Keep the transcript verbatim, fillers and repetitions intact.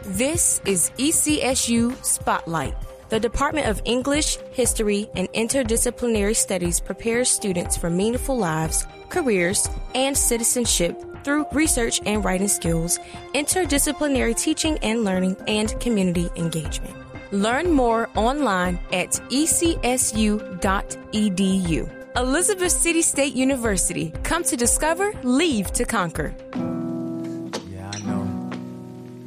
This is E C S U Spotlight. The Department of English, History, and Interdisciplinary Studies prepares students for meaningful lives, careers, and citizenship through research and writing skills, interdisciplinary teaching and learning, and community engagement. Learn more online at e c s u dot e d u. Elizabeth City State University. Come to discover, leave to conquer.